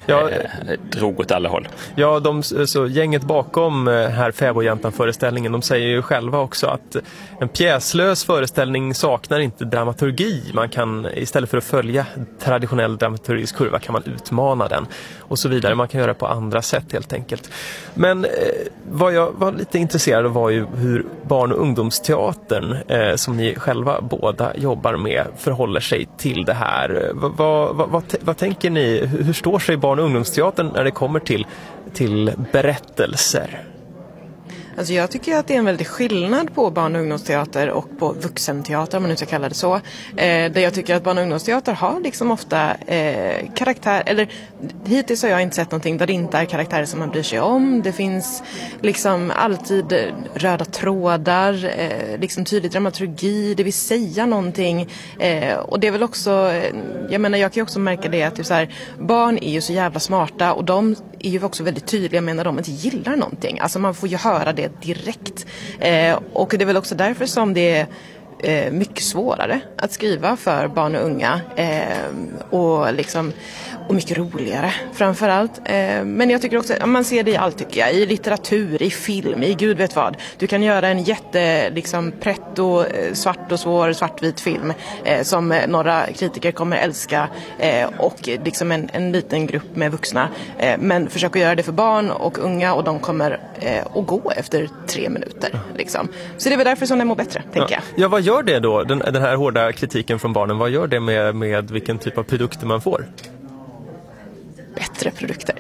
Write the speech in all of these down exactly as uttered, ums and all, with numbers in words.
ja, eh, drog åt alla håll. Ja, de, så gänget bakom här Fäbodjäntan-föreställningen, de säger ju själva också att en pjäslös föreställning saknar inte dramaturgi. Man kan, istället för att följa traditionell dramaturgisk kurva, kan man utmana den och så vidare. Man kan göra det på andra sätt helt enkelt. Men eh, vad jag var lite intresserad av var ju hur barn- och ungdomsteatern, eh, som ni själva båda jobbar med, förhåller sig till det här. Vad, vad, vad, vad, vad tänker ni? Hur, hur står sig barn- och ungdomsteatern när det kommer till, till berättelser? Alltså jag tycker att det är en väldig skillnad på barn- och ungdomsteater och på vuxenteater, om man nu ska kalla det så. Eh, där jag tycker att barn- och ungdomsteater har liksom ofta eh, karaktär, eller hittills har jag inte sett någonting där det inte är karaktärer som man bryr sig om. Det finns liksom alltid röda trådar, eh, liksom tydlig dramaturgi, det vill säga någonting. Eh, och det är väl också, jag menar jag kan ju också märka det att typ så här, barn är ju så jävla smarta och de är ju också väldigt tydliga med när de inte gillar någonting. Alltså man får ju höra det direkt. Eh, och det är väl också därför som det är eh, mycket svårare att skriva för barn och unga. Eh, och liksom och mycket roligare framförallt. Eh, men jag tycker också, man ser det i allt tycker jag. I litteratur, i film, i gud vet vad. Du kan göra en jätte liksom pretto, svart och svår, svartvit film eh, som några kritiker kommer älska eh, och liksom en, en liten grupp med vuxna. Eh, men försöka göra det för barn och unga och de kommer eh, att gå efter tre minuter. Liksom. Så det är väl därför som det mår bättre, tänker ja. jag. Ja, vad gör det då? Den, den här hårda kritiken från barnen, vad gör det med, med vilken typ av produkter man får? Bättre produkter.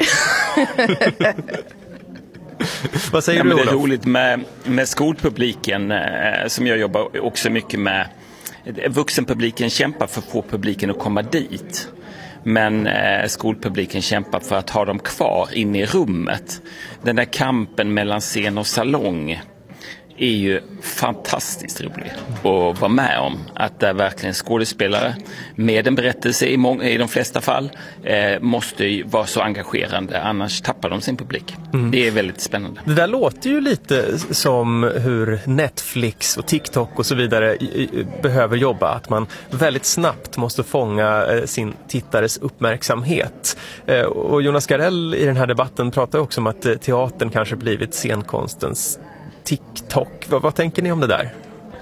Vad säger ja, du, men det Olof? är roligt med, med skolpubliken eh, som jag jobbar också mycket med. Vuxenpubliken kämpar för att få publiken att komma dit. Men eh, skolpubliken kämpar för att ha dem kvar inne i rummet. Den där kampen mellan scen och salong är ju fantastiskt rolig att vara med om. Att det är verkligen skådespelare med en berättelse i, många, i de flesta fall eh, måste ju vara så engagerande, annars tappar de sin publik. Mm. Det är väldigt spännande. Det där låter ju lite som hur Netflix och TikTok och så vidare behöver jobba. Att man väldigt snabbt måste fånga sin tittares uppmärksamhet. Och Jonas Gardell i den här debatten pratar också om att teatern kanske blivit scenkonstens TikTok. Vad, vad tänker ni om det där?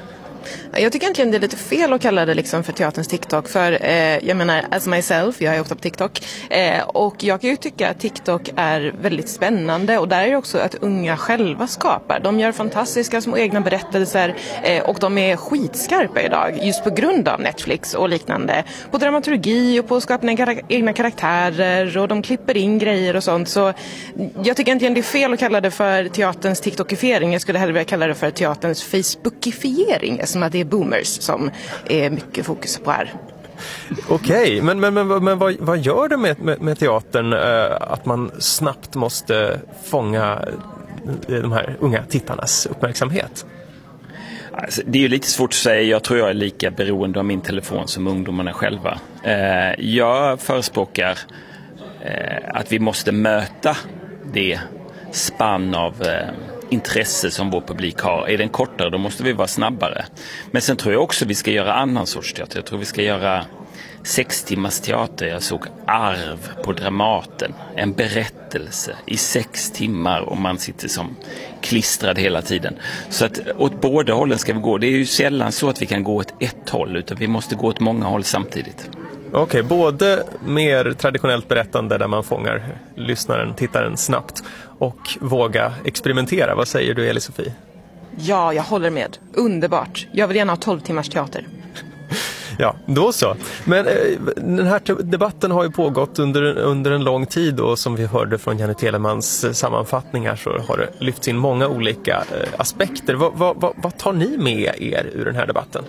Jag tycker egentligen det är lite fel att kalla det liksom för teaterns TikTok. För eh, jag menar, as myself, jag är också på TikTok. Eh, och jag kan ju tycka att TikTok är väldigt spännande. Och där är det också att unga själva skapar. De gör fantastiska små egna berättelser. Eh, och de är skitskarpa idag. Just på grund av Netflix och liknande. På dramaturgi och på att skapa egna karaktärer. Och de klipper in grejer och sånt. Så jag tycker egentligen det är fel att kalla det för teaterns TikTokifiering. Jag skulle hellre vilja kalla det för teaterns Facebookifiering. Som att det är boomers som är mycket fokus på här. Okej, okay, men, men, men, men vad, vad gör det med, med, med teatern äh, att man snabbt måste fånga de här unga tittarnas uppmärksamhet? Alltså, det är ju lite svårt att säga. Jag tror jag är lika beroende av min telefon som ungdomarna själva. Eh, jag förespråkar eh, att vi måste möta det spann av eh, intresse som vår publik har. Är den kortare, då måste vi vara snabbare. Men sen tror jag också vi ska göra annan sorts teater. Jag tror vi ska göra sex timmars teater. Jag såg Arv på Dramaten. En berättelse i sex timmar och man sitter som klistrad hela tiden. Så att åt båda hållen ska vi gå. Det är ju sällan så att vi kan gå åt ett håll, utan vi måste gå åt många håll samtidigt. Okej, okay, både mer traditionellt berättande där man fångar lyssnaren, tittaren snabbt och våga experimentera. Vad säger du, Elisofie? Ja, jag håller med. Underbart. Jag vill gärna ha tolv timmars teater. Ja, då så. Men eh, den här debatten har ju pågått under, under en lång tid och som vi hörde från Jenny Telemans sammanfattningar så har det lyfts in många olika eh, aspekter. Va, va, va, vad tar ni med er ur den här debatten?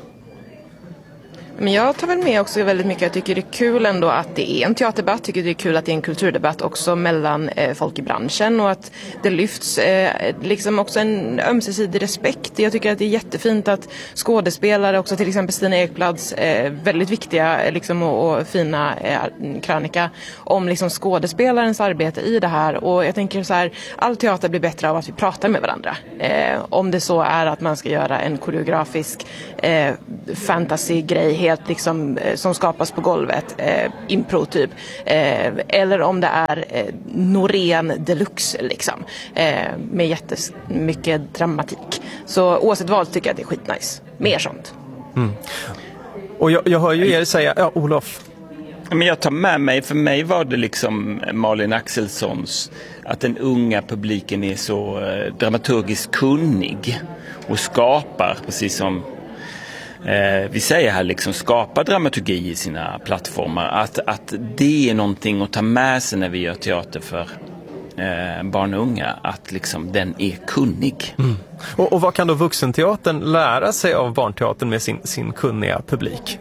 Men jag tar väl med också väldigt mycket. Jag tycker det är kul ändå att det är en teaterdebatt. Jag tycker det är kul att det är en kulturdebatt också mellan eh, folk i branschen. Och att det lyfts eh, liksom också en ömsesidig respekt. Jag tycker att det är jättefint att skådespelare, också till exempel Stina Ekblads eh, väldigt viktiga liksom, och, och fina eh, krönika om liksom, skådespelarens arbete i det här. Och jag tänker så här, all teater blir bättre av att vi pratar med varandra. Eh, om det så är att man ska göra en koreografisk eh, fantasy-grej helt liksom, eh, som skapas på golvet, eh, impro typ, eh, eller om det är eh, Norén deluxe liksom, eh, med jättemycket dramatik. Så oavsett vad tycker jag att det är skitnice. Mer sånt. Mm. Och jag, jag hör ju er säga, ja, Olof. Men jag tar med mig, för mig var det liksom Malin Axelssons, att den unga publiken är så eh, dramaturgiskt kunnig och skapar, precis som eh, vi säger här, liksom skapar dramaturgi i sina plattformar. Att, att det är någonting att ta med sig när vi gör teater för eh, barn och unga, att liksom den är kunnig. Mm. Och, och vad kan då vuxenteatern lära sig av barnteatern med sin, sin kunniga publik?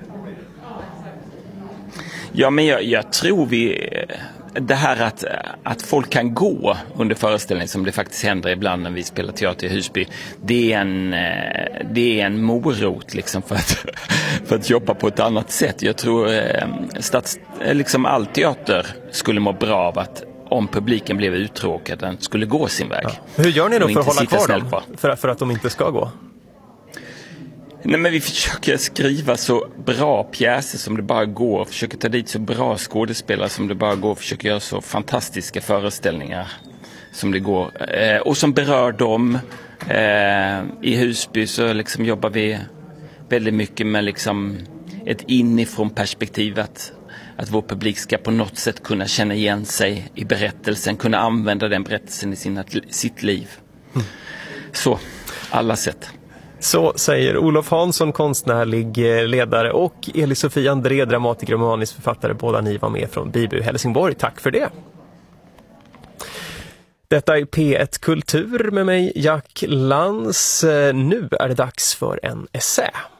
Ja, men jag, jag tror vi... Det här att, att folk kan gå under föreställning, som det faktiskt händer ibland när vi spelar teater i Husby, det är en, det är en morot liksom för, att, för att jobba på ett annat sätt. Jag tror stats, liksom all teater skulle må bra av att, om publiken blev uttråkad, den skulle gå sin väg. Ja. Hur gör ni då för att hålla kvar dem? Kvar. För, för att de inte ska gå? Nej, men vi försöker skriva så bra pjäser som det bara går. Försöker ta dit så bra skådespelare som det bara går. Försöker göra så fantastiska föreställningar som det går. Eh, och som berör dem. Eh, I Husby så liksom jobbar vi väldigt mycket med liksom ett inifrån perspektiv. Att, att vår publik ska på något sätt kunna känna igen sig i berättelsen. Kunna använda den berättelsen i sina, sitt liv. Mm. Så, alla sätt. Så säger Olof Hansson, konstnärlig ledare, och Elisofie André, dramatiker och manusförfattare. Båda ni var med från Bibu Helsingborg. Tack för det. Detta är P ett Kultur med mig, Jack Lantz. Nu är det dags för en essä.